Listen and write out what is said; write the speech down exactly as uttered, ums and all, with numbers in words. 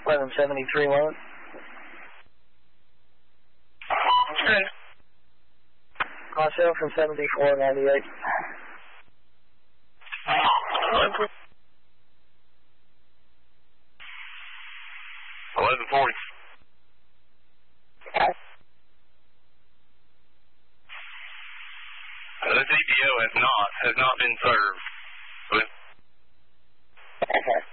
eleven seventy-three, eleven. Okay. Myself from seventy-four ninety-eight. eleven forty. Uh, the C P O has not, has not been served. With Okay.